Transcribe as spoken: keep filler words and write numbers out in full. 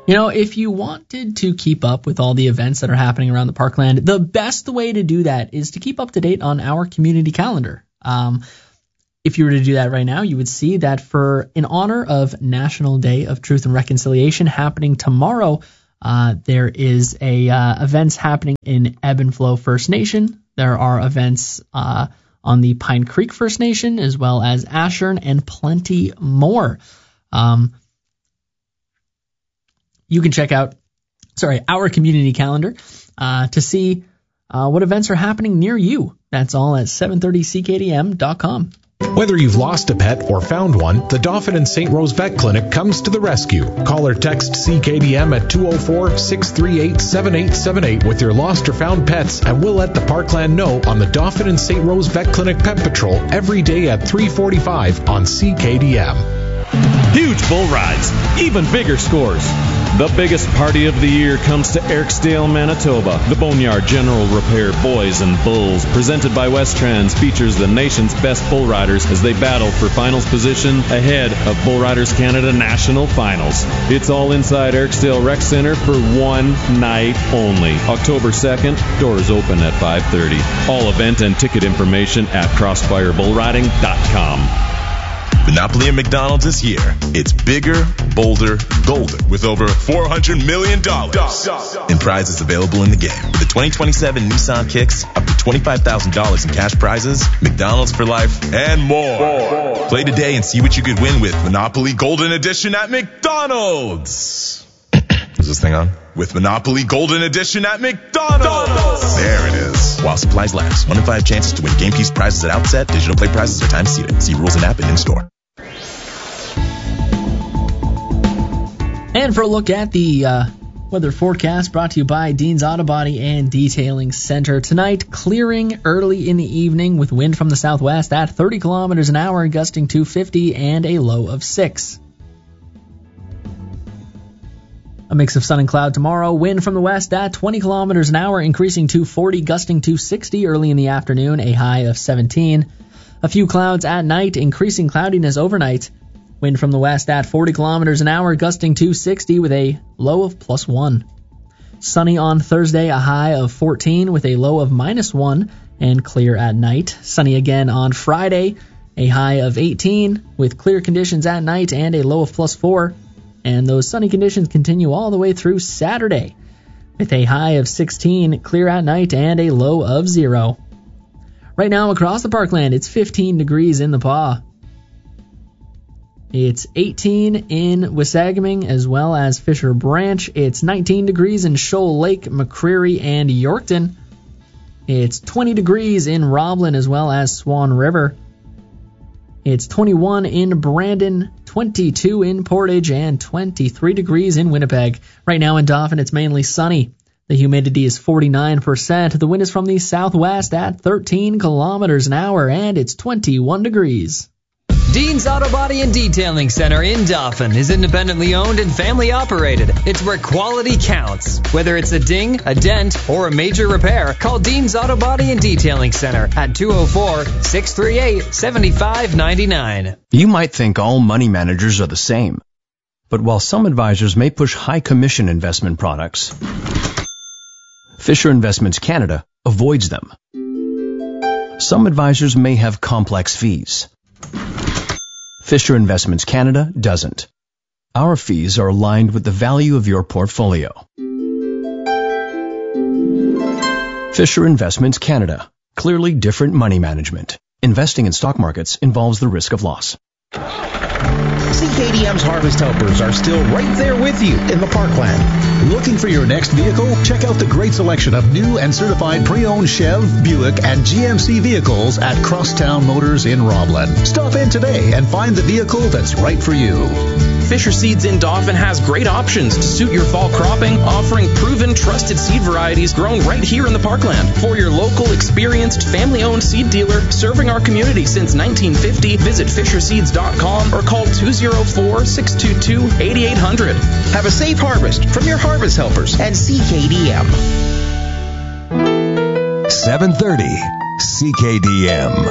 You know, if you wanted to keep up with all the events that are happening around the Parkland, the best way to do that is to keep up to date on our community calendar. Um, if you were to do that right now, you would see that for in honor of National Day of Truth and Reconciliation happening tomorrow, uh, there is a uh, events happening in Ebb and Flow First Nation. There are events uh, on the Pine Creek First Nation, as well as Ashern, and plenty more. Um, you can check out, sorry, our community calendar uh, to see uh, what events are happening near you. That's all at seven thirty C K D M dot com. Whether you've lost a pet or found one, the Dauphin and Saint Rose Vet Clinic comes to the rescue. Call or text C K D M at two oh four, six three eight, seven eight seven eight with your lost or found pets, and we'll let the Parkland know on the Dauphin and Saint Rose Vet Clinic Pet Patrol every day at three forty-five on C K D M. Huge bull rides, even bigger scores. The biggest party of the year comes to Erixdale, Manitoba. The Boneyard General Repair Boys and Bulls, presented by Westrans, features the nation's best bull riders as they battle for finals position ahead of Bull Riders Canada National Finals. It's all inside Erixdale Rec Center for one night only. October second, doors open at five thirty. All event and ticket information at crossfire bull riding dot com. Monopoly at McDonald's is here. It's bigger, bolder, golden, with over four hundred million dollars in prizes available in the game. With the twenty twenty-seven Nissan Kicks, up to twenty-five thousand dollars in cash prizes, McDonald's for life, and more. Play today and see what you could win with Monopoly Golden Edition at McDonald's. Is this thing on? With Monopoly Golden Edition at McDonald's. There it is. While supplies last. One in five chances to win game piece prizes at outset. Digital play prizes are time seated. See rules and app and in-store. And for a look at the uh, weather forecast brought to you by Dean's Auto Body and Detailing Center. Tonight, clearing early in the evening with wind from the southwest at thirty kilometers an hour, gusting to fifty, and a low of six. A mix of sun and cloud tomorrow. Wind from the west at twenty kilometers an hour, increasing to forty, gusting to sixty early in the afternoon, a high of seventeen. A few clouds at night, increasing cloudiness overnight. Wind from the west at forty kilometers an hour, gusting to sixty with a low of plus one. Sunny on Thursday, a high of fourteen with a low of minus one, and clear at night. Sunny again on Friday, a high of eighteen with clear conditions at night and a low of plus four. And those sunny conditions continue all the way through Saturday with a high of sixteen, clear at night, and a low of zero. Right now across the Parkland, it's fifteen degrees in the Pas. It's eighteen in Wissagaming as well as Fisher Branch. It's nineteen degrees in Shoal Lake, McCreary, and Yorkton. It's twenty degrees in Roblin as well as Swan River. It's twenty-one in Brandon, twenty-two in Portage, and twenty-three degrees in Winnipeg. Right now in Dauphin, it's mainly sunny. The humidity is forty-nine percent. The wind is from the southwest at thirteen kilometers an hour, and it's twenty-one degrees. Dean's Auto Body and Detailing Center in Dauphin is independently owned and family operated. It's where quality counts. Whether it's a ding, a dent, or a major repair, call Dean's Auto Body and Detailing Center at two oh four, six three eight, seven five nine nine. You might think all money managers are the same. But while some advisors may push high commission investment products, Fisher Investments Canada avoids them. Some advisors may have complex fees. Fisher Investments Canada doesn't. Our fees are aligned with the value of your portfolio. Fisher Investments Canada. Clearly different money management. Investing in stock markets involves the risk of loss. C K D M's Harvest Helpers are still right there with you in the Parkland. Looking for your next vehicle? Check out the great selection of new and certified pre-owned Chev, Buick, and G M C vehicles at Crosstown Motors in Roblin. Stop in today and find the vehicle that's right for you. Fisher Seeds in Dauphin has great options to suit your fall cropping, offering proven, trusted seed varieties grown right here in the Parkland. For your local, experienced, family-owned seed dealer serving our community since nineteen fifty, visit fisher seeds dot com or call two oh four, six two two, eight eight hundred. Have a safe harvest from your Harvest Helpers and C K D M. seven thirty C K D M.